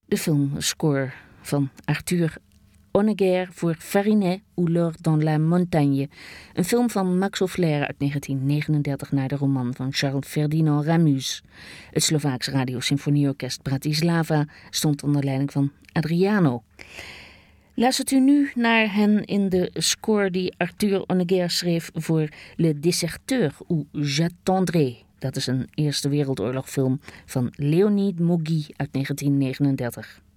De filmscore van Arthur Honegger voor Farinet ou l'or dans la montagne. Een film van Max O'Flair uit 1939 naar de roman van Charles Ferdinand Ramus. Het Slovaaks Radiosymfonieorkest Bratislava stond onder leiding van Adriano. Luistert u nu naar hen in de score die Arthur Honegger schreef voor Le Déserteur ou J'attendrai. Dat is een Eerste Wereldoorlogfilm van Leonid Mogi uit 1939.